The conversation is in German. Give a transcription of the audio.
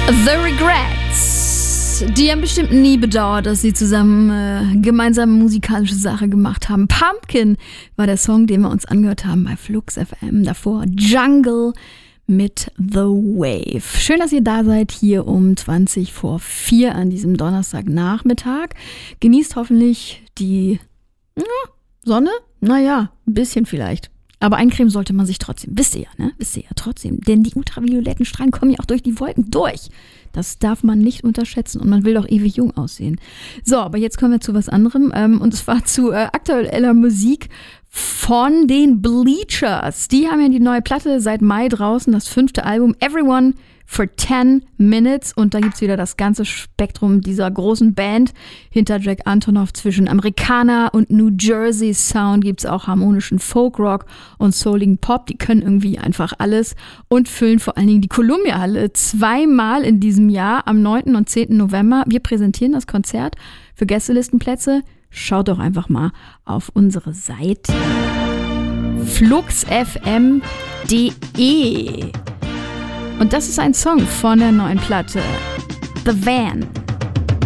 The Regrets. Die haben bestimmt nie bedauert, dass sie zusammen gemeinsam musikalische Sache gemacht haben. Pumpkin war der Song, den wir uns angehört haben bei Flux FM. Davor Jungle mit The Wave. Schön, dass ihr da seid, hier um 3:20 an diesem Donnerstagnachmittag. Genießt hoffentlich die Sonne. Naja, ein bisschen vielleicht. Aber eincremen sollte man sich trotzdem. Wisst ihr ja, ne? Wisst ihr ja trotzdem. Denn die ultravioletten Strahlen kommen ja auch durch die Wolken durch. Das darf man nicht unterschätzen. Und man will doch ewig jung aussehen. So, aber jetzt kommen wir zu was anderem. Und zwar zu aktueller Musik von den Bleachers. Die haben ja die neue Platte seit Mai draußen. Das 5. Album Everyone for 10 Minutes. Und da gibt's wieder das ganze Spektrum dieser großen Band. Hinter Jack Antonoff zwischen Amerikaner und New Jersey Sound gibt's auch harmonischen Folkrock und souligen Pop. Die können irgendwie einfach alles und füllen vor allen Dingen die Columbia-Halle 2-mal in diesem Jahr am 9. und 10. November. Wir präsentieren das Konzert für Gästelistenplätze. Schaut doch einfach mal auf unsere Seite fluxfm.de. Und das ist ein Song von der neuen Platte The Van.